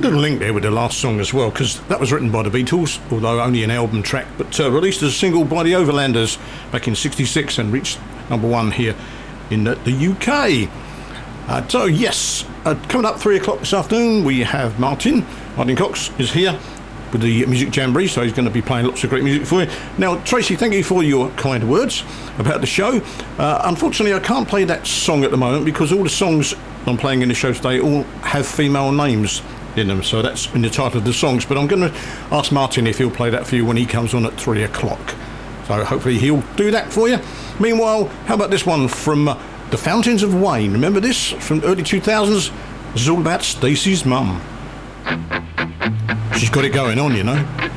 Little link there with the last song as well, because that was written by the Beatles, although only an album track, but released as a single by the Overlanders back in '66 and reached number one here in the UK. So yes, coming up 3 o'clock this afternoon, we have Martin Cox is here with the Music Jamboree, so he's going to be playing lots of great music for you. Now, Tracy, thank you for your kind words about the show. Unfortunately, I can't play that song at the moment because all the songs I'm playing in the show today all have female names in them, so that's in the title of the songs. But I'm going to ask Martin if he'll play that for you when he comes on at 3 o'clock. So hopefully he'll do that for you. Meanwhile, how about this one from The Fountains of Wayne? Remember this from early 2000s? This is all about Stacey's mum. She's got it going on, you know.